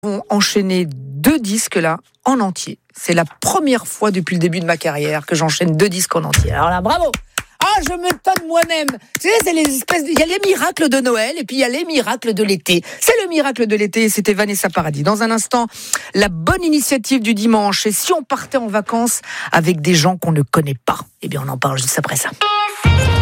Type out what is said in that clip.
Vont enchaîner 2 disques là en entier. C'est la première fois depuis le début de ma carrière que j'enchaîne 2 disques en entier. Alors là, bravo! Ah, je m'étonne moi-même. Tu sais, c'est les espèces il y a les miracles de Noël et puis il y a les miracles de l'été. C'est le miracle de l'été, c'était Vanessa Paradis. Dans un instant, la bonne initiative du dimanche. Et si on partait en vacances avec des gens qu'on ne connaît pas? Eh bien, on en parle juste après ça.